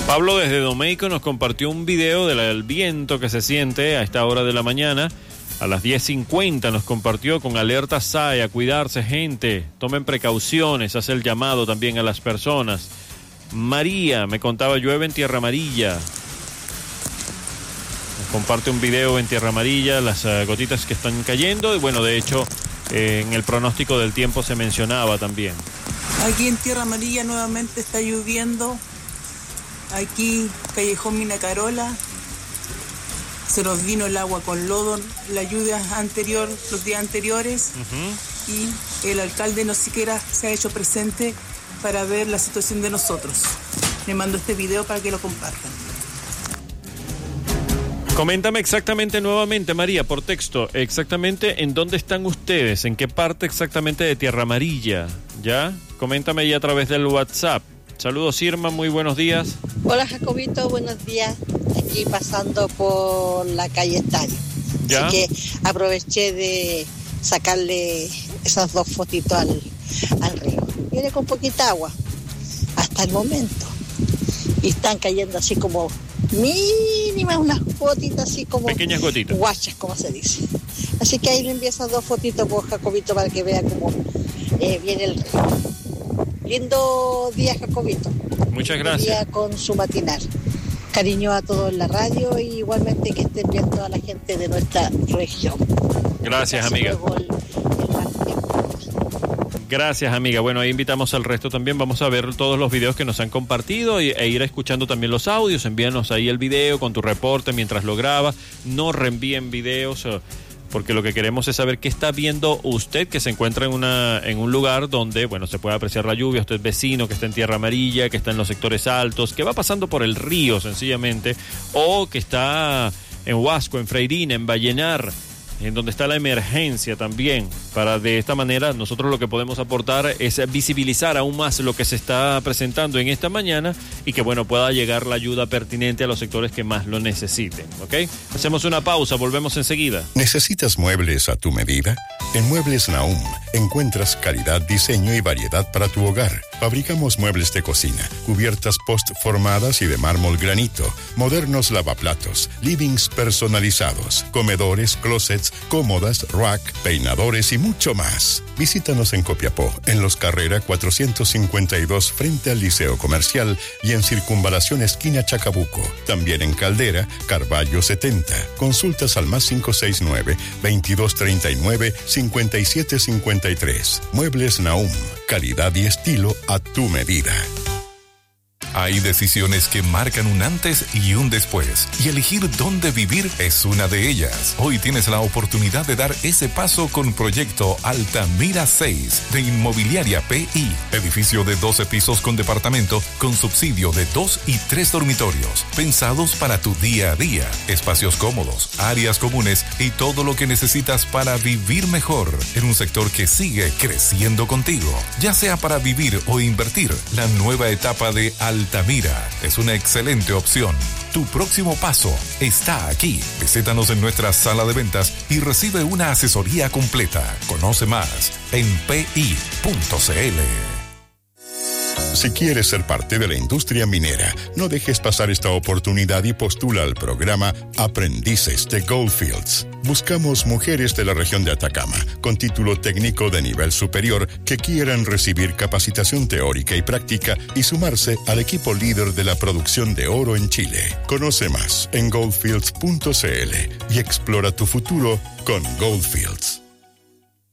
Pablo desde Domeico nos compartió un video del viento que se siente a esta hora de la mañana. A las 10:50 nos compartió con alerta SAE a cuidarse, gente. Tomen precauciones, hace el llamado también a las personas. María me contaba, llueve en Tierra Amarilla. Nos comparte un video en Tierra Amarilla, las gotitas que están cayendo. Y bueno, de hecho, en el pronóstico del tiempo se mencionaba también. Aquí en Tierra Amarilla nuevamente está lloviendo. Aquí, Callejón Mina Carola, se nos vino el agua con lodo, la lluvia anterior, los días anteriores, y el alcalde no siquiera se ha hecho presente para ver la situación de nosotros. Me mandó este video para que lo compartan. Coméntame exactamente nuevamente, María, por texto, exactamente en dónde están ustedes, en qué parte exactamente de Tierra Amarilla, ¿ya? Coméntame ya a través del WhatsApp. Saludos, Irma, muy buenos días. Hola, Jacobito, buenos días. Aquí pasando por la calle Estadio. ¿Ya? Así que aproveché de sacarle esas 2 fotitos al río. Viene con poquita agua, hasta el momento. Y están cayendo así como mínimas, unas gotitas así como... pequeñas gotitas. Guachas, como se dice. Así que ahí le envío esas 2 fotitos por Jacobito para que vea cómo viene el río. Lindo día, Jacobito. Muchas gracias. Día con su matinal. Cariño a todos en la radio y igualmente que estén bien toda la gente de nuestra región. Gracias, amiga. Gracias, amiga. Bueno, ahí invitamos al resto también. Vamos a ver todos los videos que nos han compartido e ir escuchando también los audios. Envíanos ahí el video con tu reporte mientras lo grabas. No reenvíen videos, porque lo que queremos es saber qué está viendo usted que se encuentra en un lugar donde, bueno, se puede apreciar la lluvia. Usted es vecino que está en Tierra Amarilla, que está en los sectores altos, que va pasando por el río sencillamente, o que está en Huasco, en Freirina, en Vallenar, en donde está la emergencia también, para de esta manera nosotros lo que podemos aportar es visibilizar aún más lo que se está presentando en esta mañana y que bueno, pueda llegar la ayuda pertinente a los sectores que más lo necesiten, ¿ok? Hacemos una pausa, volvemos enseguida. ¿Necesitas muebles a tu medida? En Muebles Nahum encuentras calidad, diseño y variedad para tu hogar. Fabricamos muebles de cocina, cubiertas post-formadas y de mármol granito, modernos lavaplatos, livings personalizados, comedores, closets, cómodas, rack, peinadores y mucho más. Visítanos en Copiapó, en Los Carrera 452 frente al Liceo Comercial y en Circunvalación esquina Chacabuco. También en Caldera, Carballo 70. Consultas al +569 2239 5753. Muebles Nahum, calidad y estilo a tu medida. Hay decisiones que marcan un antes y un después, y elegir dónde vivir es una de ellas. Hoy tienes la oportunidad de dar ese paso con Proyecto Altamira 6 de Inmobiliaria PI. Edificio de 12 pisos con departamento, con subsidio de 2 y 3 dormitorios, pensados para tu día a día. Espacios cómodos, áreas comunes y todo lo que necesitas para vivir mejor en un sector que sigue creciendo contigo. Ya sea para vivir o invertir, la nueva etapa de Altamira es una excelente opción. Tu próximo paso está aquí. Visítanos en nuestra sala de ventas y recibe una asesoría completa. Conoce más en pi.cl. Si quieres ser parte de la industria minera, no dejes pasar esta oportunidad y postula al programa Aprendices de Goldfields. Buscamos mujeres de la región de Atacama con título técnico de nivel superior que quieran recibir capacitación teórica y práctica y sumarse al equipo líder de la producción de oro en Chile. Conoce más en goldfields.cl y explora tu futuro con Goldfields.